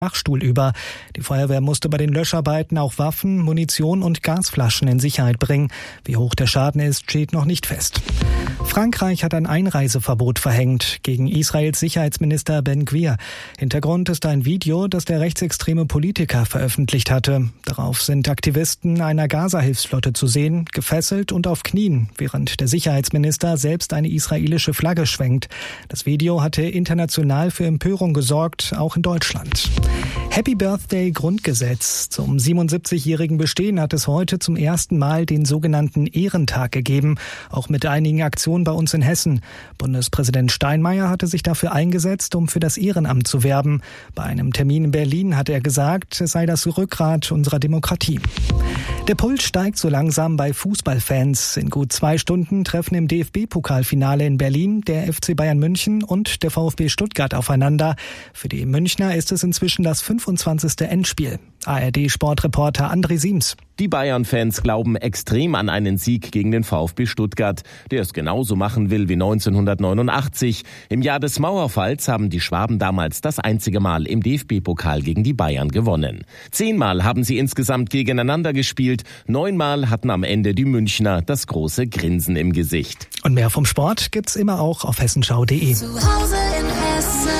Dachstuhl über. Die Feuerwehr musste bei den Löscharbeiten auch Waffen, Munition und Gasflaschen in Sicherheit bringen. Wie hoch der Schaden ist, steht noch nicht fest. Frankreich hat ein Einreiseverbot verhängt gegen Israels Sicherheitsminister Ben Gvir. Hintergrund ist ein Video, das der rechtsextreme Politiker veröffentlicht hatte. Darauf sind Aktivisten einer Gaza-Hilfsflotte zu sehen, gefesselt und auf Knien, während der Sicherheitsminister selbst eine israelische Flagge schwenkt. Das Video hatte international für Empörung gesorgt, auch in Deutschland. Happy Birthday Grundgesetz. Zum 77-jährigen Bestehen hat es heute zum ersten Mal den sogenannten Ehrentag gegeben, auch mit einigen Aktionen bei uns in Hessen. Bundespräsident Steinmeier hatte sich dafür eingesetzt, um für das Ehrenamt zu werben. Bei einem Termin in Berlin hat er gesagt, es sei das Rückgrat unserer Demokratie. Der Puls steigt so langsam bei Fußballfans. In gut 2 Stunden treffen im DFB-Pokalfinale in Berlin der FC Bayern München und der VfB Stuttgart aufeinander. Für die Münchner ist es inzwischen das 25. Endspiel. ARD-Sportreporter André Siems. Die Bayern-Fans glauben extrem an einen Sieg gegen den VfB Stuttgart, der es genauso machen will wie 1989. Im Jahr des Mauerfalls haben die Schwaben damals das einzige Mal im DFB-Pokal gegen die Bayern gewonnen. 10-mal haben sie insgesamt gegeneinander gespielt. 9-mal hatten am Ende die Münchner das große Grinsen im Gesicht. Und mehr vom Sport gibt's immer auch auf hessenschau.de. Zu Hause in Hessen.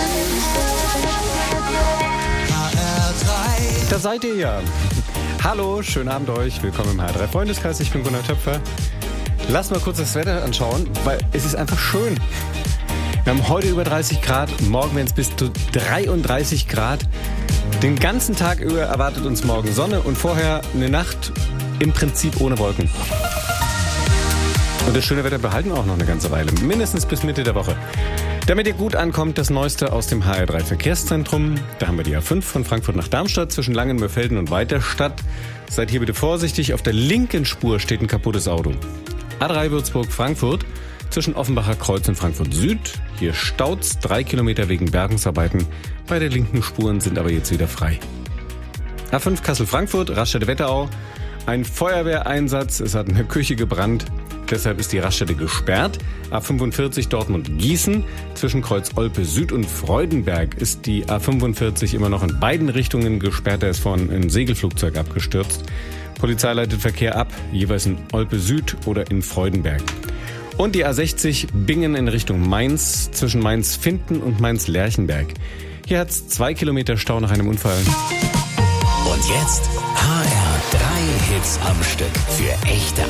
Da seid ihr ja. Hallo, schönen Abend euch. Willkommen im HR3 Freundeskreis. Ich bin Gunnar Töpfer. Lass mal kurz das Wetter anschauen, weil es ist einfach schön. Wir haben heute über 30 Grad, morgen werden es bis zu 33 Grad. Den ganzen Tag über erwartet uns morgen Sonne und vorher eine Nacht im Prinzip ohne Wolken. Und das schöne Wetter behalten wir auch noch eine ganze Weile, mindestens bis Mitte der Woche. Damit ihr gut ankommt, das Neueste aus dem HR3 Verkehrszentrum. Da haben wir die A5 von Frankfurt nach Darmstadt zwischen Langenmörfelden und Weiterstadt. Seid hier bitte vorsichtig, auf der linken Spur steht ein kaputtes Auto. A3 Würzburg-Frankfurt zwischen Offenbacher Kreuz und Frankfurt Süd. Hier staut's 3 Kilometer wegen Bergungsarbeiten. Beide linken Spuren sind aber jetzt wieder frei. A5 Kassel-Frankfurt, Raststätte-Wetterau. Ein Feuerwehreinsatz, es hat in der Küche gebrannt. Deshalb ist die Raststätte gesperrt. A45 Dortmund-Gießen. Zwischen Kreuz Olpe Süd und Freudenberg ist die A45 immer noch in beiden Richtungen gesperrt. Da ist vorhin ein Segelflugzeug abgestürzt. Polizei leitet Verkehr ab, jeweils in Olpe Süd oder in Freudenberg. Und die A60 Bingen in Richtung Mainz, zwischen Mainz-Finden und Mainz-Lerchenberg. Hier hat es 2 Kilometer Stau nach einem Unfall. Und jetzt HR3 Hits am Stück für echte